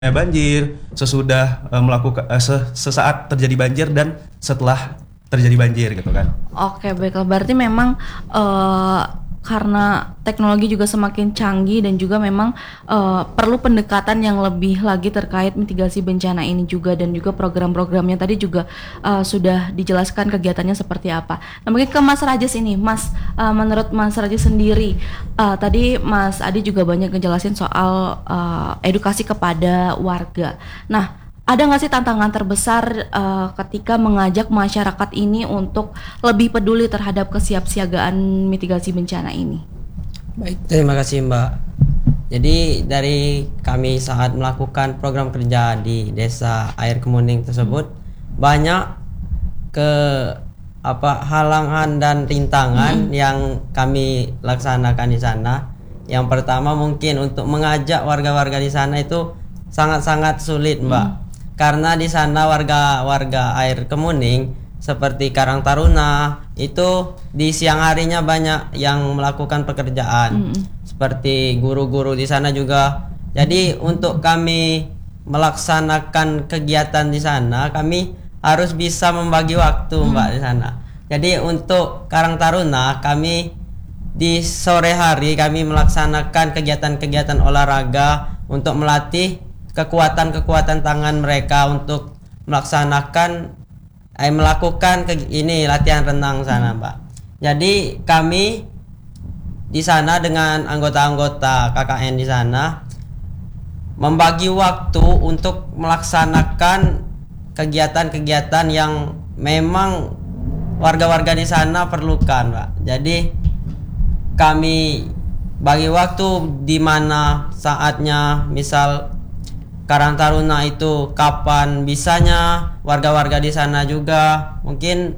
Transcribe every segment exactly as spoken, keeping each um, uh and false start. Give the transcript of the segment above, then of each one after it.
banjir, sesudah uh, melakukan uh, sesaat terjadi banjir dan setelah terjadi banjir gitu kan. Oke, baiklah. Berarti memang uh, karena teknologi juga semakin canggih dan juga memang uh, perlu pendekatan yang lebih lagi terkait mitigasi bencana ini juga, dan juga program-programnya tadi juga uh, sudah dijelaskan kegiatannya seperti apa. Nah, mungkin ke Mas Rajes ini, Mas, uh, menurut Mas Rajes sendiri, uh, tadi Mas Adi juga banyak ngejelasin soal uh, edukasi kepada warga. Nah, ada nggak sih tantangan terbesar uh, ketika mengajak masyarakat ini untuk lebih peduli terhadap kesiapsiagaan mitigasi bencana ini? Baik, terima kasih Mbak. Jadi dari kami saat melakukan program kerja di Desa Air Kemuning tersebut, banyak ke apa halangan dan rintangan hmm. yang kami laksanakan di sana. Yang pertama mungkin untuk mengajak warga-warga di sana itu sangat-sangat sulit, Mbak. Hmm. Karena di sana warga-warga Air Kemuning seperti Karang Taruna itu di siang harinya banyak yang melakukan pekerjaan, mm. seperti guru-guru di sana juga. Jadi untuk kami melaksanakan kegiatan di sana, kami harus bisa membagi waktu, mm. Mbak, di sana. Jadi untuk Karang Taruna, kami di sore hari kami melaksanakan kegiatan-kegiatan olahraga untuk melatih kekuatan-kekuatan tangan mereka untuk melaksanakan eh, melakukan ke, ini latihan renang sana, Mbak. Jadi kami di sana dengan anggota-anggota K K N di sana membagi waktu untuk melaksanakan kegiatan-kegiatan yang memang warga-warga di sana perlukan, Mbak. Jadi kami bagi waktu di mana saatnya, misal Karang Taruna itu kapan bisanya, warga-warga di sana juga mungkin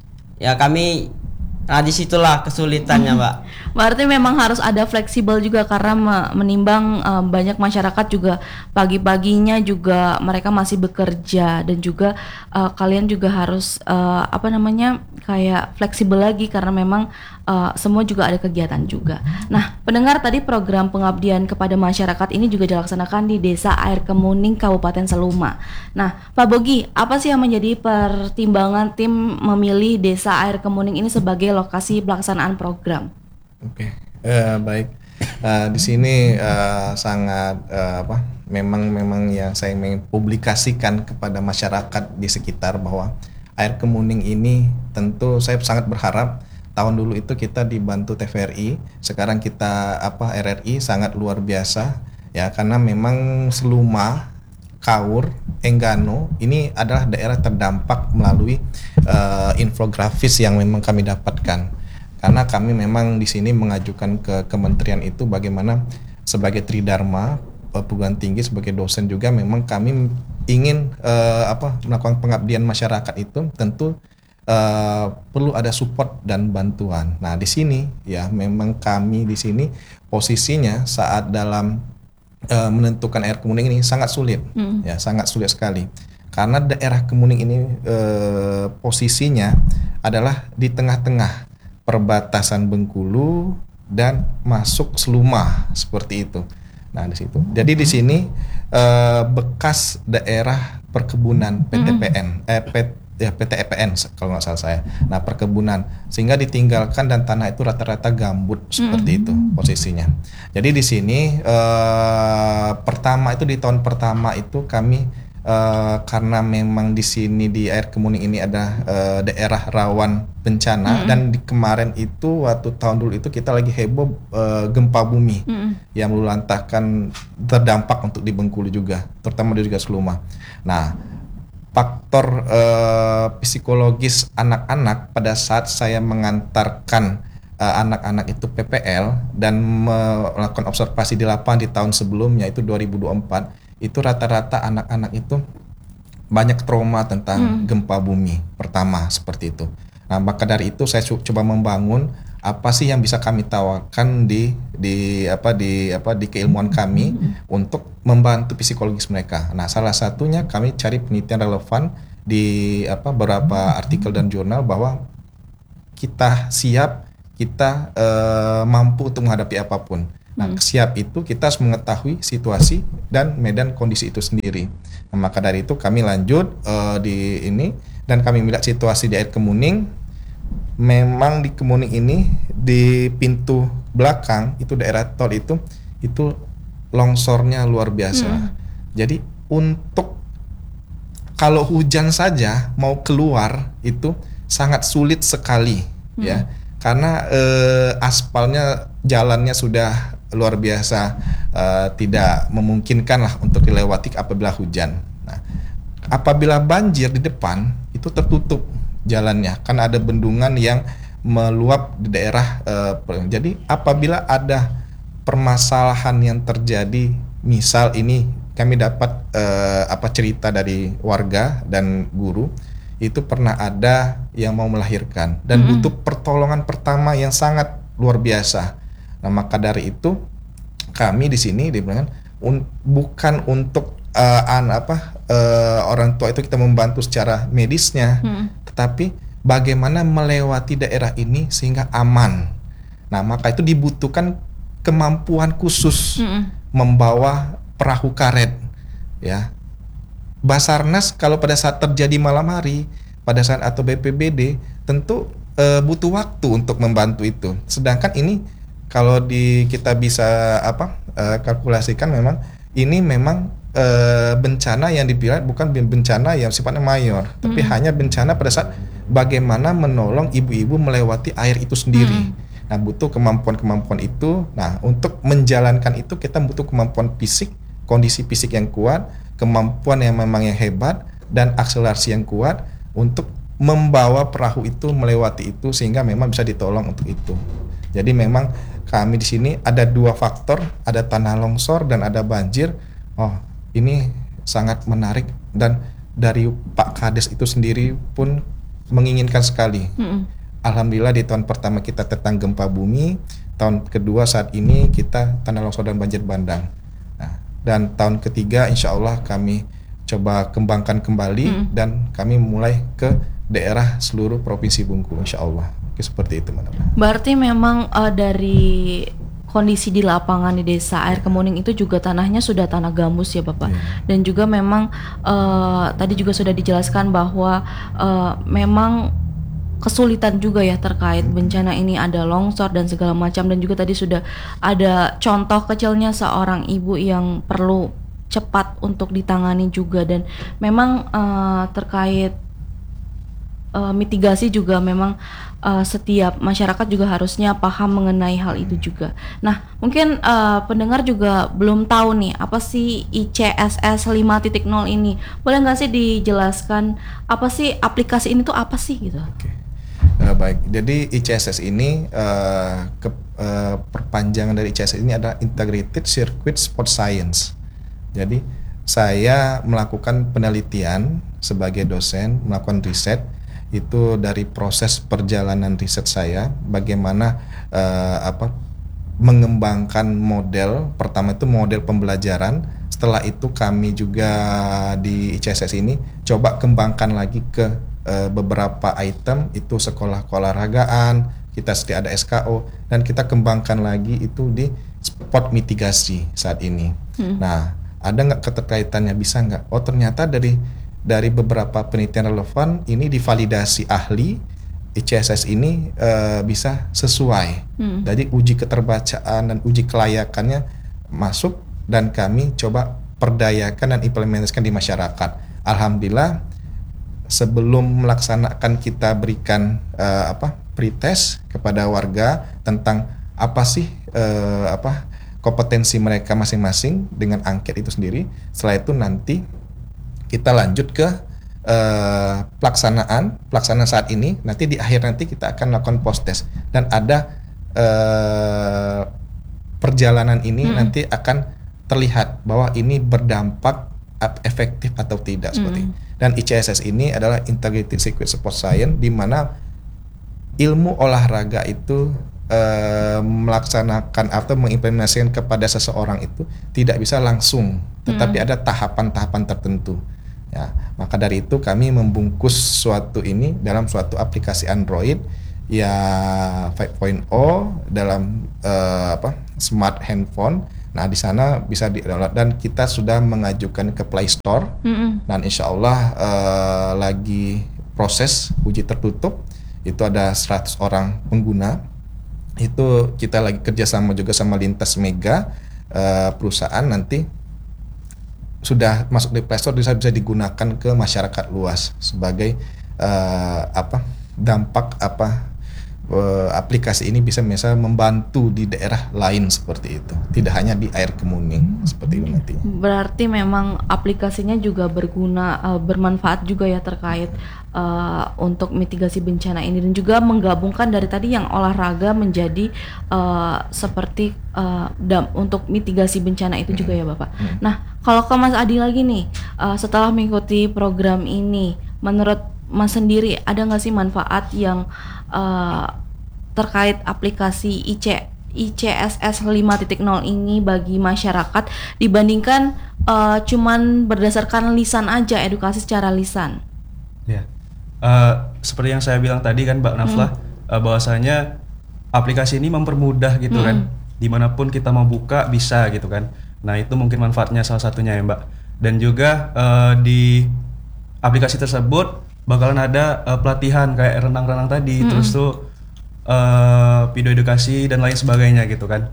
ya kami, nah disitulah kesulitannya, Mbak. Berarti memang harus ada fleksibel juga karena menimbang uh, banyak masyarakat juga pagi-paginya juga mereka masih bekerja, dan juga uh, kalian juga harus uh, apa namanya kayak fleksibel lagi karena memang uh, semua juga ada kegiatan juga. Nah, pendengar, tadi program pengabdian kepada masyarakat ini juga dilaksanakan di Desa Air Kemuning, Kabupaten Seluma. Nah, Pak Bogi, apa sih yang menjadi pertimbangan tim memilih Desa Air Kemuning ini sebagai lokasi pelaksanaan program? Oke, uh, baik. Uh, di sini uh, sangat uh, apa? Memang memang yang saya ingin publikasikan kepada masyarakat di sekitar bahwa Air Kemuning ini tentu saya sangat berharap tahun dulu itu kita dibantu T V R I, sekarang kita apa R R I sangat luar biasa ya, karena memang Seluma, Kaur, Enggano ini adalah daerah terdampak melalui uh, infografis yang memang kami dapatkan. Karena kami memang di sini mengajukan ke kementerian itu bagaimana sebagai Tridharma perguruan tinggi, sebagai dosen juga memang kami ingin uh, apa melakukan pengabdian masyarakat itu tentu uh, perlu ada support dan bantuan. Nah, di sini ya memang kami di sini posisinya saat dalam uh, menentukan Air Kemuning ini sangat sulit. Hmm. Ya, sangat sulit sekali. Karena daerah Kemuning ini uh, posisinya adalah di tengah-tengah perbatasan Bengkulu dan masuk Seluma seperti itu. Nah, di situ. Jadi di sini eh, bekas daerah perkebunan P T P N, eh, P, ya, P T E P N kalau nggak salah saya. Nah, perkebunan sehingga ditinggalkan dan tanah itu rata-rata gambut seperti mm-hmm. itu posisinya. Jadi di sini eh, pertama itu di tahun pertama itu kami Uh, karena memang di sini di Air Kemuning ini ada uh, daerah rawan bencana, mm-hmm. dan di kemarin itu waktu tahun dulu itu kita lagi heboh uh, gempa bumi mm-hmm. yang meluluhlantahkan terdampak untuk di Bengkulu juga, terutama di juga Seluma. Nah, faktor uh, psikologis anak-anak pada saat saya mengantarkan uh, anak-anak itu P P L dan melakukan observasi di lapangan di tahun sebelumnya itu dua ribu dua puluh empat, itu rata-rata anak-anak itu banyak trauma tentang hmm. gempa bumi pertama seperti itu. Nah, maka dari itu saya coba membangun apa sih yang bisa kami tawarkan di di apa di apa di keilmuan kami hmm. untuk membantu psikologis mereka. Nah, salah satunya kami cari penelitian relevan di apa beberapa hmm. artikel dan jurnal bahwa kita siap, kita uh, mampu untuk menghadapi apapun. Nah, siap itu kita harus mengetahui situasi dan medan kondisi itu sendiri. Nah, maka dari itu kami lanjut uh, di ini dan kami melihat situasi di Air Kemuning. Memang di Kemuning ini di pintu belakang itu daerah tol itu itu longsornya luar biasa. Hmm. Jadi untuk kalau hujan saja mau keluar itu sangat sulit sekali, hmm. ya, karena eh, aspalnya jalannya sudah luar biasa uh, tidak memungkinkan lah untuk dilewati apabila hujan. Nah, apabila banjir di depan itu tertutup jalannya, kan ada bendungan yang meluap di daerah. Uh, jadi apabila ada permasalahan yang terjadi, misal ini kami dapat uh, apa cerita dari warga dan guru, itu pernah ada yang mau melahirkan dan mm-hmm. butuh pertolongan pertama yang sangat luar biasa. Nah, maka dari itu kami di sini dibilang un, bukan untuk uh, an apa uh, orang tua itu kita membantu secara medisnya, hmm. tetapi bagaimana melewati daerah ini sehingga aman. Nah, maka itu dibutuhkan kemampuan khusus hmm. membawa perahu karet, ya. Basarnas kalau pada saat terjadi malam hari, pada saat atau B P B D tentu uh, butuh waktu untuk membantu itu. Sedangkan ini kalau di kita bisa apa uh, kalkulasikan memang ini memang uh, bencana yang dipilih bukan bencana yang sifatnya mayor, hmm. tapi hanya bencana pada saat bagaimana menolong ibu-ibu melewati air itu sendiri. Hmm. Nah, butuh kemampuan-kemampuan itu. Nah, untuk menjalankan itu kita butuh kemampuan fisik, kondisi fisik yang kuat, kemampuan yang memang yang hebat dan akselerasi yang kuat untuk membawa perahu itu melewati itu sehingga memang bisa ditolong untuk itu. Jadi memang kami di sini ada dua faktor, ada tanah longsor dan ada banjir. Oh, ini sangat menarik dan dari Pak Kades itu sendiri pun menginginkan sekali. Mm-mm. Alhamdulillah di tahun pertama kita tentang gempa bumi, tahun kedua saat ini kita tanah longsor dan banjir bandang. Nah, dan tahun ketiga insya Allah kami coba kembangkan kembali mm. dan kami mulai ke daerah seluruh Provinsi Bengkulu insya Allah. Seperti itu, Madam. Berarti memang uh, dari kondisi di lapangan di desa Air Kemuning itu juga tanahnya sudah tanah gambus ya Bapak. Yeah. Dan juga memang uh, tadi juga sudah dijelaskan bahwa uh, memang kesulitan juga ya terkait hmm. bencana ini, ada longsor dan segala macam, dan juga tadi sudah ada contoh kecilnya seorang ibu yang perlu cepat untuk ditangani juga, dan memang uh, terkait uh, mitigasi juga memang Uh, setiap masyarakat juga harusnya paham mengenai hal itu juga. Nah, mungkin uh, pendengar juga belum tahu nih apa sih I C S S lima titik nol ini. Boleh nggak sih dijelaskan apa sih aplikasi ini tuh apa sih gitu? Oke, uh, baik. Jadi I C S S ini uh, ke, uh, perpanjangan dari I C S S ini adalah Integrated Circuit Sport Science. Jadi saya melakukan penelitian sebagai dosen, melakukan riset. Itu dari proses perjalanan riset saya bagaimana uh, apa mengembangkan model. Pertama itu model pembelajaran, setelah itu kami juga di I C S S ini coba kembangkan lagi ke uh, beberapa item, itu sekolah keolahragaan, kita sedia ada S K O, dan kita kembangkan lagi itu di spot mitigasi saat ini. hmm. Nah, ada nggak keterkaitannya, bisa nggak? Oh, ternyata dari dari beberapa penelitian relevan ini divalidasi ahli, I C S S ini uh, bisa sesuai. Hmm. Jadi uji keterbacaan dan uji kelayakannya masuk dan kami coba perdayakan dan implementasikan di masyarakat. Alhamdulillah sebelum melaksanakan kita berikan uh, apa pretest kepada warga tentang apa sih uh, apa kompetensi mereka masing-masing dengan angket itu sendiri. Setelah itu nanti kita lanjut ke uh, pelaksanaan pelaksanaan saat ini. Nanti di akhir nanti kita akan melakukan post test dan ada uh, perjalanan ini hmm. nanti akan terlihat bahwa ini berdampak efektif atau tidak, hmm. seperti ini. Dan I C S S ini adalah Integrated Circuit Sport Science, di mana ilmu olahraga itu uh, melaksanakan atau mengimplementasikan kepada seseorang itu tidak bisa langsung, tetapi hmm. ada tahapan-tahapan tertentu. Ya, maka dari itu kami membungkus suatu ini dalam suatu aplikasi Android ya lima titik nol dalam uh, apa smart handphone. Nah di sana bisa di-download dan kita sudah mengajukan ke Play Store. Mm-hmm. Dan insya Allah uh, lagi proses uji tertutup. Itu ada seratus orang pengguna. Itu kita lagi kerjasama juga sama Lintas Mega uh, perusahaan, nanti sudah masuk di Play Store, bisa bisa digunakan ke masyarakat luas sebagai uh, apa dampak apa uh, aplikasi ini bisa misalnya membantu di daerah lain seperti itu, tidak hanya di Air Kemuning seperti itu nantinya. Berarti memang aplikasinya juga berguna, uh, bermanfaat juga ya terkait uh, untuk mitigasi bencana ini, dan juga menggabungkan dari tadi yang olahraga menjadi uh, seperti uh, dam, untuk mitigasi bencana itu hmm. juga ya Bapak. Hmm. Nah kalau ke Mas Adi lagi nih, uh, setelah mengikuti program ini, menurut Mas sendiri ada nggak sih manfaat yang uh, terkait aplikasi I C I C S S lima titik nol ini bagi masyarakat dibandingkan uh, cuman berdasarkan lisan aja, edukasi secara lisan? Ya, uh, seperti yang saya bilang tadi kan Mbak Nafla, hmm. uh, bahwasanya aplikasi ini mempermudah gitu hmm. kan, dimanapun kita mau buka bisa gitu kan. Nah itu mungkin manfaatnya salah satunya ya Mbak. Dan juga uh, di aplikasi tersebut bakalan ada uh, pelatihan kayak renang-renang tadi, hmm. terus tuh uh, video edukasi dan lain sebagainya gitu kan.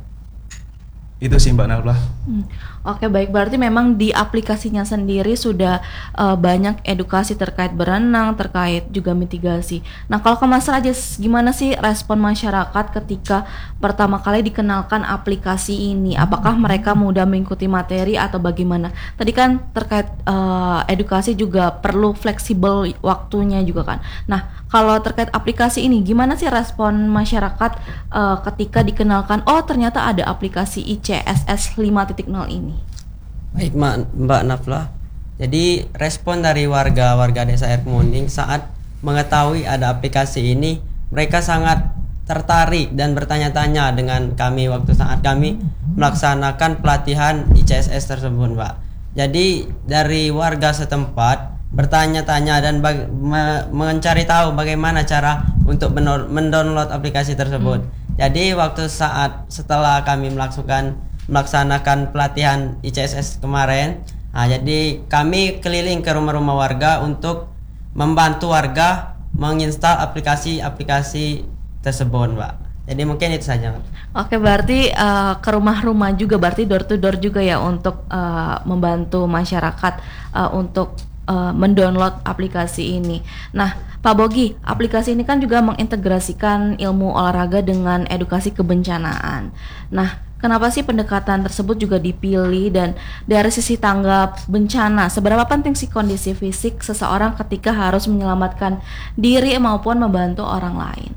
Itu sih Mbak Nafla. Hmm. Oke baik, berarti memang di aplikasinya sendiri sudah uh, banyak edukasi terkait berenang, terkait juga mitigasi. Nah kalau ke Mas Rajes, gimana sih respon masyarakat ketika pertama kali dikenalkan aplikasi ini? Apakah mereka mudah mengikuti materi atau bagaimana? Tadi kan terkait uh, edukasi juga perlu fleksibel waktunya juga kan. Nah kalau terkait aplikasi ini, gimana sih respon masyarakat uh, ketika dikenalkan, oh ternyata ada aplikasi I C S S lima titik nol ini? Baik Mbak Nafla, jadi respon dari warga-warga desa Air Kemuning saat mengetahui ada aplikasi ini, mereka sangat tertarik dan bertanya-tanya dengan kami waktu saat kami melaksanakan pelatihan I C S S tersebut Mbak. Jadi dari warga setempat bertanya-tanya dan bag- me- mencari tahu bagaimana cara untuk mendownload aplikasi tersebut. Hmm. Jadi waktu saat setelah kami melakukan melaksanakan pelatihan I C S S kemarin, nah, jadi kami keliling ke rumah-rumah warga untuk membantu warga menginstal aplikasi-aplikasi tersebut, Mbak. Jadi mungkin itu saja, Mbak. Oke, berarti uh, ke rumah-rumah juga, berarti door to door juga ya untuk uh, membantu masyarakat uh, untuk uh, mendownload aplikasi ini. Nah, Pak Bogi, aplikasi ini kan juga mengintegrasikan ilmu olahraga dengan edukasi kebencanaan. Nah, kenapa sih pendekatan tersebut juga dipilih, dan dari sisi tanggap bencana, seberapa penting sih kondisi fisik seseorang ketika harus menyelamatkan diri maupun membantu orang lain?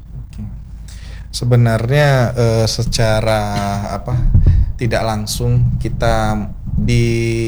Sebenarnya eh, secara apa tidak langsung kita di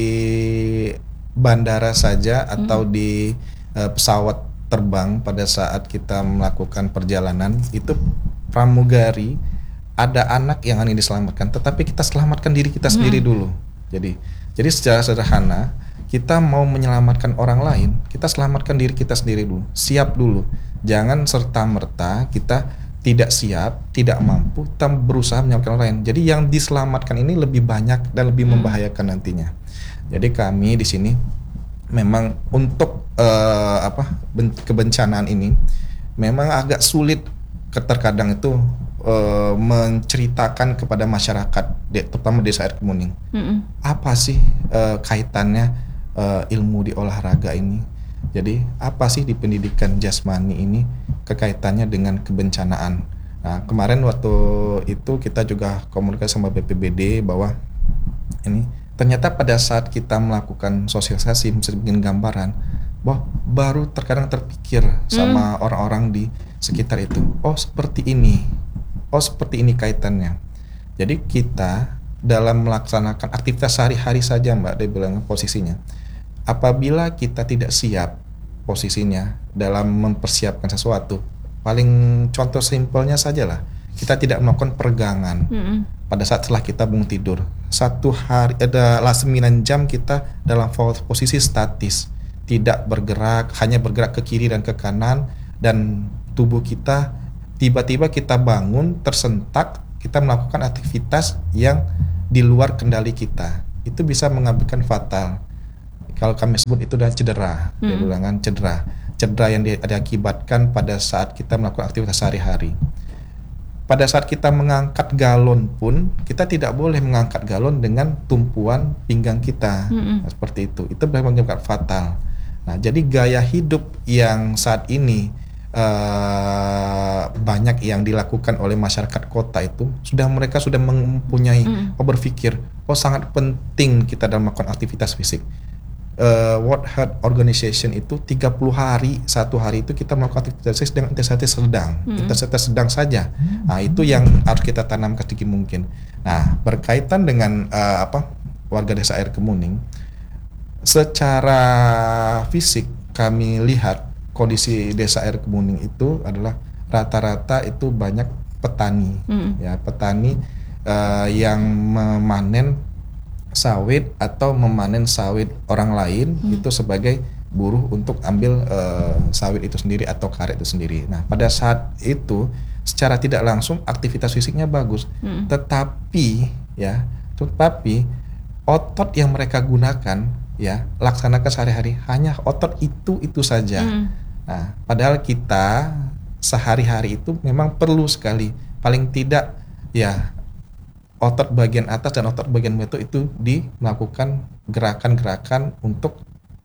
bandara saja atau hmm. di eh, pesawat terbang pada saat kita melakukan perjalanan itu pramugari, ada anak yang ingin diselamatkan, tetapi kita selamatkan diri kita sendiri hmm. dulu. Jadi, jadi secara sederhana kita mau menyelamatkan orang lain, kita selamatkan diri kita sendiri dulu, siap dulu. Jangan serta merta kita tidak siap, tidak mampu, kita berusaha menyelamatkan orang lain. Jadi yang diselamatkan ini lebih banyak dan lebih hmm. membahayakan nantinya. Jadi kami di sini memang untuk uh, apa kebencanaan ini memang agak sulit terkadang itu uh, menceritakan kepada masyarakat, terutama desa Air Kemuning, mm-hmm. apa sih uh, kaitannya uh, ilmu di olahraga ini. Jadi apa sih di pendidikan jasmani ini kekaitannya dengan kebencanaan. Nah kemarin waktu itu kita juga komunikasi sama B P B D bahwa ini ternyata pada saat kita melakukan sosialisasi, bisa bikin gambaran, bahwa baru terkadang terpikir sama hmm. orang-orang di sekitar itu, oh seperti ini, oh seperti ini kaitannya. Jadi kita dalam melaksanakan aktivitas sehari-hari saja Mbak, dia bilang posisinya, apabila kita tidak siap posisinya dalam mempersiapkan sesuatu, paling contoh simpelnya saja lah, kita tidak melakukan peregangan hmm. pada saat setelah kita bangun tidur. Satu hari adalah sembilan jam kita dalam posisi statis, tidak bergerak, hanya bergerak ke kiri dan ke kanan, dan tubuh kita tiba-tiba kita bangun tersentak, kita melakukan aktivitas yang di luar kendali kita, itu bisa mengakibatkan fatal. Kalau kami sebut itu adalah cedera, hmm. dia bilang kan cedera, cedera yang di, diakibatkan pada saat kita melakukan aktivitas sehari-hari. Pada saat kita mengangkat galon pun, kita tidak boleh mengangkat galon dengan tumpuan pinggang kita, mm-hmm. seperti itu. Itu menyebabkan fatal. Nah, jadi gaya hidup yang saat ini uh, banyak yang dilakukan oleh masyarakat kota itu, sudah mereka sudah mempunyai, mm-hmm. oh, berpikir, oh sangat penting kita dalam melakukan aktivitas fisik. Uh, World Health Organization itu tiga puluh hari, satu hari itu kita melakukan aktivitas dengan intensitas sedang, hmm. intensitas sedang saja. Nah, itu yang harus kita tanamkan sedikit mungkin. Nah, berkaitan dengan uh, apa warga desa Air Kemuning, secara fisik kami lihat kondisi desa Air Kemuning itu adalah rata-rata itu banyak petani, hmm. ya petani uh, yang memanen sawit atau memanen sawit orang lain, hmm. itu sebagai buruh untuk ambil uh, sawit itu sendiri atau karet itu sendiri. Nah, pada saat itu secara tidak langsung aktivitas fisiknya bagus, hmm. tetapi ya, tetapi otot yang mereka gunakan ya laksanakan sehari-hari hanya otot itu itu saja. Hmm. Nah, padahal kita sehari-hari itu memang perlu sekali, paling tidak ya otot bagian atas dan otot bagian bawah itu di melakukan gerakan-gerakan untuk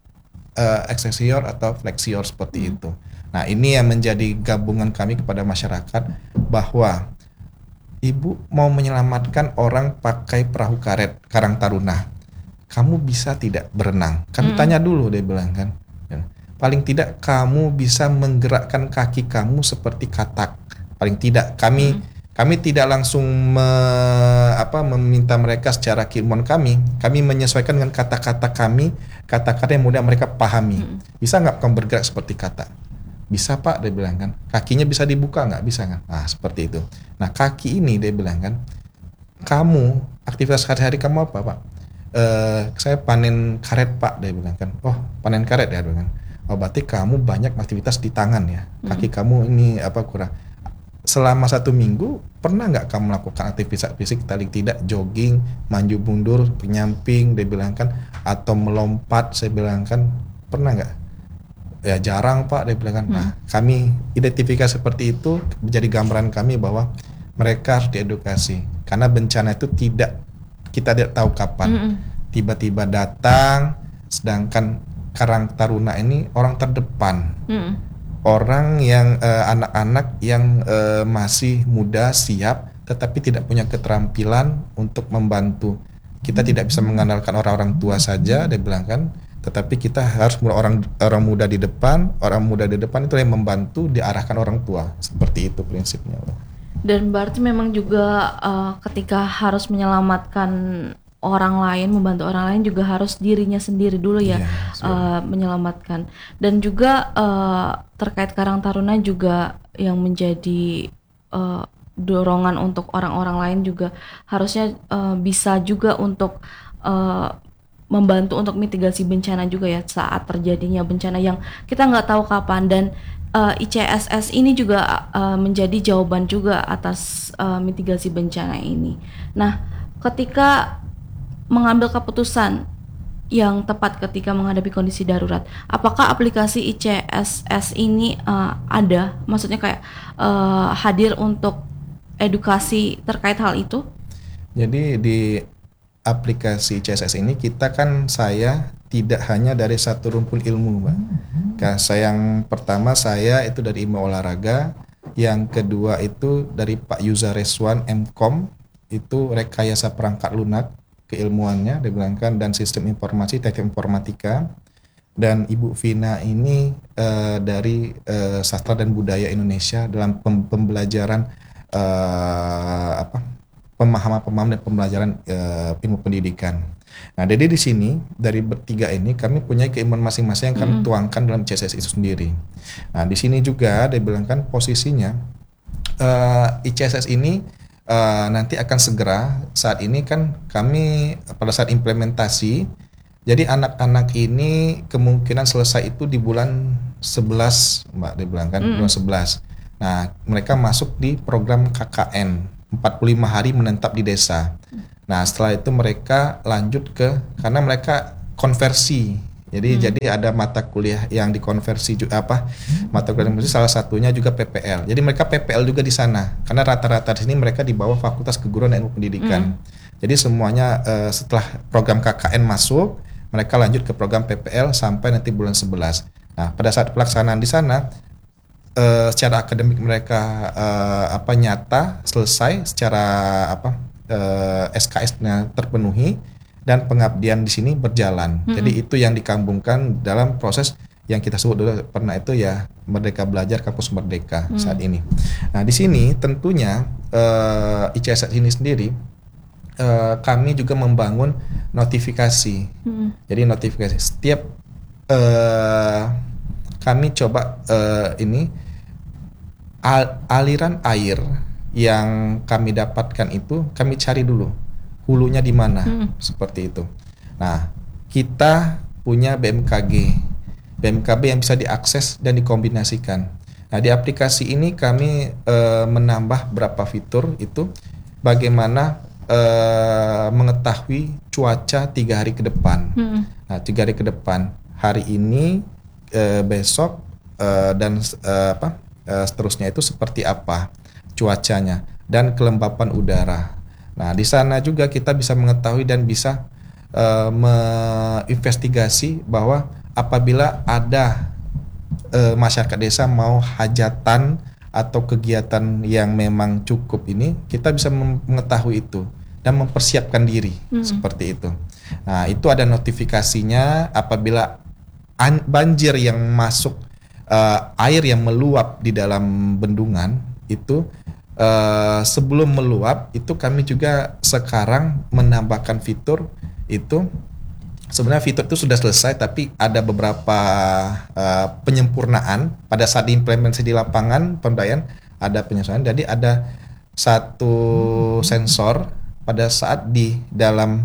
uh, extension atau flexion seperti hmm. itu. Nah, ini yang menjadi gabungan kami kepada masyarakat bahwa ibu mau menyelamatkan orang pakai perahu karet Karang Taruna, kamu bisa tidak berenang? Kami hmm. tanya dulu, dia bilang kan. Paling tidak kamu bisa menggerakkan kaki kamu seperti katak. Paling tidak kami hmm. Kami tidak langsung me, apa, meminta mereka secara keilmuan kami. Kami menyesuaikan dengan kata-kata kami, kata-kata yang mudah mereka pahami. Hmm. Bisa nggak kamu bergerak seperti kata? Bisa Pak, dia bilang kan. Kakinya bisa dibuka nggak? Bisa kan? Nah, seperti itu. Nah, kaki ini dia bilang kan, kamu aktivitas sehari-hari kamu apa Pak? E, saya panen karet Pak, dia bilang kan. Oh, panen karet ya, dia bilang kan. Oh, berarti kamu banyak aktivitas di tangan ya. Kaki hmm. kamu ini apa kurang? Selama satu minggu pernah nggak kamu melakukan aktivitas fisik paling tidak jogging, maju mundur, penyamping, dia bilang kan, atau melompat, saya bilang kan, pernah nggak? Ya jarang Pak, dia bilang kan. Hmm. Nah, kami identifikasi seperti itu menjadi gambaran kami bahwa mereka harus diedukasi karena bencana itu tidak kita tidak tahu kapan, hmm. tiba-tiba datang, sedangkan Karang Taruna ini orang terdepan. Hmm. Orang yang uh, anak-anak yang uh, masih muda siap tetapi tidak punya keterampilan untuk membantu. Kita tidak bisa mengandalkan orang-orang tua saja, dia bilang kan, tetapi kita harus orang orang muda di depan, orang muda di depan itu yang membantu diarahkan orang tua. Seperti itu prinsipnya. Dan berarti memang juga uh, ketika harus menyelamatkan orang lain, membantu orang lain juga harus dirinya sendiri dulu ya, yeah, uh, menyelamatkan. Dan juga uh, terkait Karang Taruna juga yang menjadi uh, dorongan untuk orang-orang lain juga harusnya uh, bisa juga untuk uh, membantu untuk mitigasi bencana juga ya saat terjadinya bencana yang kita nggak tahu kapan. Dan uh, I C S S ini juga uh, menjadi jawaban juga atas uh, mitigasi bencana ini. Nah, ketika mengambil keputusan yang tepat ketika menghadapi kondisi darurat, apakah aplikasi I C S S ini uh, ada, maksudnya kayak uh, hadir untuk edukasi terkait hal itu? Jadi di aplikasi I C S S ini kita kan saya tidak hanya dari satu rumpun ilmu, Mbak. Nah, saya yang pertama saya itu dari ilmu olahraga, yang kedua itu dari Pak Yuza Reswan M Kom, itu rekayasa perangkat lunak keilmuannya dibilangkan, dan sistem informasi teknik informatika, dan Ibu Vina ini uh, dari uh, sastra dan budaya Indonesia dalam pem- pembelajaran uh, apa pemahaman-pemahaman dan pembelajaran uh, ilmu pendidikan. Nah, jadi di sini dari bertiga ini kami punya keilmuan masing-masing yang kami mm-hmm. tuangkan dalam I C S S itu sendiri. Nah, di sini juga dibilangkan posisinya uh, I C S S ini Uh, nanti akan segera, saat ini kan kami pada saat implementasi, jadi anak-anak ini kemungkinan selesai itu di bulan sebelas, Mbak, dia bilang kan, mm. bulan sebelas. Nah, mereka masuk di program K K N, empat puluh lima hari menetap di desa. Nah, setelah itu mereka lanjut ke, karena mereka konversi. Jadi hmm. jadi ada mata kuliah yang dikonversi juga apa? Mata kuliah konversi salah satunya juga P P L. Jadi mereka P P L juga di sana. Karena rata-rata di sini mereka di bawah Fakultas Keguruan dan Ilmu Pendidikan. Hmm. Jadi semuanya uh, setelah program K K N masuk, mereka lanjut ke program P P L sampai nanti bulan sebelas. Nah, pada saat pelaksanaan di sana uh, secara akademik mereka uh, apa nyata selesai secara apa uh, S K S-nya terpenuhi. Dan pengabdian di sini berjalan. Mm-hmm. Jadi itu yang dikambungkan dalam proses yang kita sebut dulu pernah itu ya Merdeka Belajar Kampus Merdeka mm. saat ini. Nah di sini tentunya uh, I C S ini sendiri uh, kami juga membangun notifikasi. Mm. Jadi notifikasi setiap uh, kami coba uh, ini al- aliran air yang kami dapatkan itu kami cari dulu. Hulunya di mana, hmm. seperti itu. Nah, kita punya B M K G, B M K B yang bisa diakses dan dikombinasikan. Nah, di aplikasi ini kami e, menambah berapa fitur itu, bagaimana e, mengetahui cuaca tiga hari ke depan. Hmm. Nah, tiga hari ke depan, hari ini, e, besok, e, dan e, apa e, seterusnya itu seperti apa cuacanya dan kelembapan udara. Nah, di sana juga kita bisa mengetahui dan bisa uh, menginvestigasi bahwa apabila ada uh, masyarakat desa mau hajatan atau kegiatan yang memang cukup ini, kita bisa mengetahui itu dan mempersiapkan diri hmm. seperti itu. Nah, itu ada notifikasinya apabila an- banjir yang masuk, uh, air yang meluap di dalam bendungan itu. Uh, sebelum meluap itu kami juga sekarang menambahkan fitur itu sebenarnya fitur itu sudah selesai tapi ada beberapa uh, penyempurnaan pada saat diimplementasi di lapangan pemberdayaan ada penyesuaian. Jadi ada satu sensor pada saat di dalam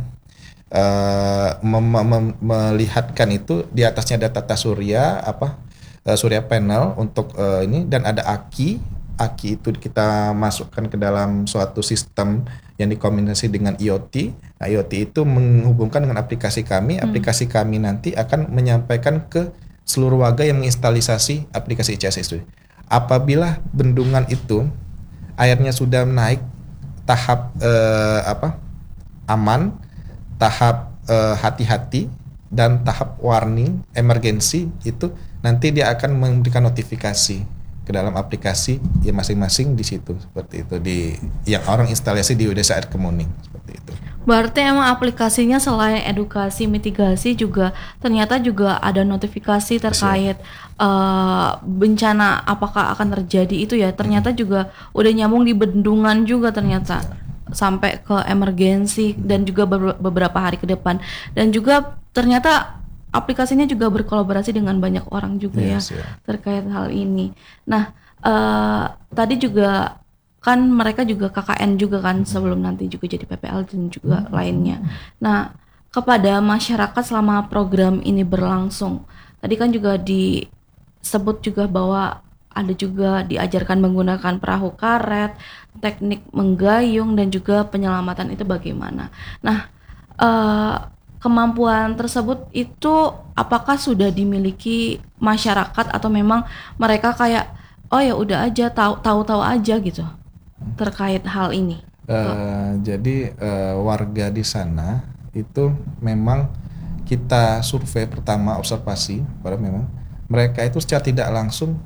uh, mem- mem- melihatkan itu di atasnya ada tata surya apa uh, surya panel untuk uh, ini dan ada aki. Aki itu kita masukkan ke dalam suatu sistem yang dikombinasi dengan I O T. Nah, I O T itu menghubungkan dengan aplikasi kami. Hmm. Aplikasi kami nanti akan menyampaikan ke seluruh warga yang menginstalisasi aplikasi I C S itu. Apabila bendungan itu airnya sudah naik tahap eh, apa aman, tahap eh, hati-hati dan tahap warning emergensi itu nanti dia akan memberikan notifikasi ke dalam aplikasi ya masing-masing di situ seperti itu di yang orang instalasi di Desa Air Kemuning seperti itu. Berarti emang aplikasinya selain edukasi mitigasi juga ternyata juga ada notifikasi terkait uh, bencana apakah akan terjadi itu ya ternyata hmm. juga udah nyambung di bendungan juga ternyata hmm. sampai ke emergensi hmm. dan juga beberapa hari ke depan dan juga ternyata aplikasinya juga berkolaborasi dengan banyak orang juga yes, ya yeah. terkait hal ini. Nah, uh, tadi juga kan mereka juga K K N juga kan sebelum nanti juga jadi P P L dan juga lainnya. Nah, kepada masyarakat selama program ini berlangsung, tadi kan juga disebut juga bahwa ada juga diajarkan menggunakan perahu karet, teknik menggayung dan juga penyelamatan itu bagaimana. Nah, uh, kemampuan tersebut itu apakah sudah dimiliki masyarakat atau memang mereka kayak oh ya udah aja tahu tahu-tahu aja gitu terkait hal ini? Uh, jadi uh, warga di sana itu memang kita survei pertama observasi pada memang mereka itu secara tidak langsung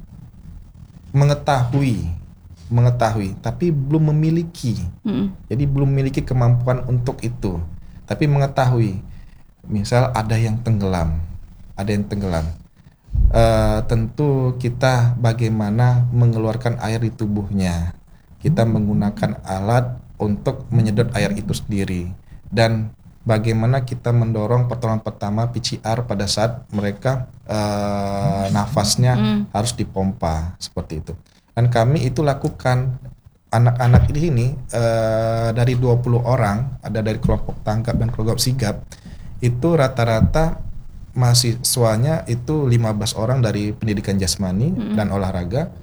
mengetahui mengetahui tapi belum memiliki. Mm-hmm. Jadi belum memiliki kemampuan untuk itu tapi mengetahui. Misal ada yang tenggelam, ada yang tenggelam. Uh, tentu kita bagaimana mengeluarkan air di tubuhnya. Kita menggunakan alat untuk menyedot air itu sendiri. Dan bagaimana kita mendorong pertolongan pertama P C R pada saat mereka uh, nafasnya mm. harus dipompa seperti itu. Dan kami itu lakukan anak-anak di sini uh, dari dua puluh orang, ada dari kelompok tangkap dan kelompok sigap. Itu rata-rata mahasiswanya itu lima belas orang dari pendidikan jasmani mm-hmm. dan olahraga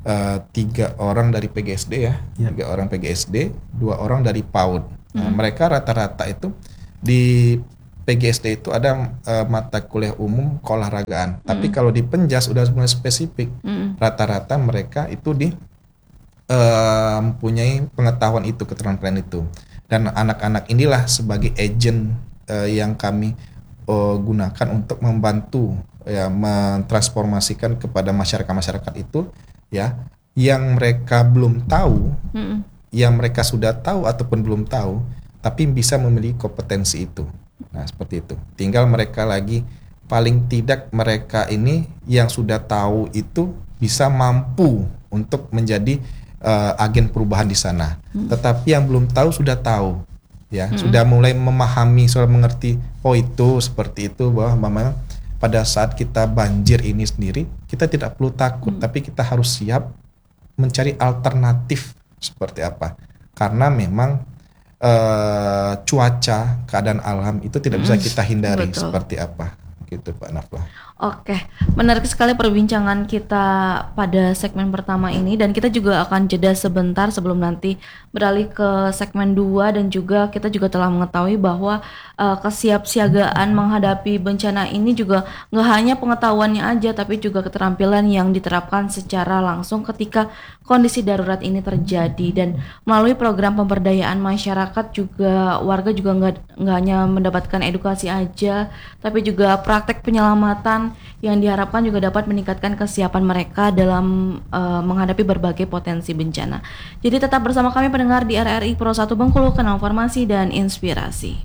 uh, tiga orang dari P G S D ya, Ya. tiga orang P G S D, dua orang dari PAUD. Nah, mereka rata-rata itu di P G S D itu ada uh, mata kuliah umum keolahragaan. Tapi kalau di Penjas udah mulai spesifik. Mm-mm. Rata-rata mereka itu di uh, mempunyai pengetahuan itu, keterampilan itu. Dan anak-anak inilah sebagai agent uh, yang kami uh, gunakan untuk membantu ya mentransformasikan kepada masyarakat-masyarakat itu ya yang mereka belum tahu, Mm-mm. yang mereka sudah tahu ataupun belum tahu, tapi bisa memiliki kompetensi itu. Nah, seperti itu. Tinggal mereka lagi paling tidak mereka ini yang sudah tahu itu bisa mampu untuk menjadi uh, agen perubahan di sana. Hmm. Tetapi yang belum tahu sudah tahu, ya hmm. sudah mulai memahami, sudah mengerti. Oh itu seperti itu bahwa memang pada saat kita banjir ini sendiri kita tidak perlu takut, hmm. tapi kita harus siap mencari alternatif seperti apa. Karena memang uh, cuaca, keadaan alam itu tidak bisa kita hindari. Betul. Seperti apa, gitu Pak Nafla. Oke, menarik sekali perbincangan kita pada segmen pertama ini, dan kita juga akan jeda sebentar sebelum nanti beralih ke segmen dua, dan juga kita juga telah mengetahui bahwa uh, kesiapsiagaan menghadapi bencana ini juga nggak hanya pengetahuannya aja, tapi juga keterampilan yang diterapkan secara langsung ketika kondisi darurat ini terjadi. Dan melalui program pemberdayaan masyarakat juga warga juga nggak nggak hanya mendapatkan edukasi aja, tapi juga praktek penyelamatan yang diharapkan juga dapat meningkatkan kesiapan mereka dalam uh, menghadapi berbagai potensi bencana. Jadi tetap bersama kami pendengar di R R I Pro satu Bengkulu, kanal informasi dan inspirasi.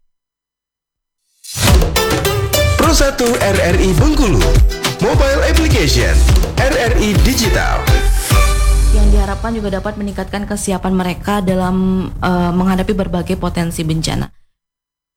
Pro satu R R I Bengkulu, mobile application R R I Digital, yang diharapkan juga dapat meningkatkan kesiapan mereka dalam uh, menghadapi berbagai potensi bencana.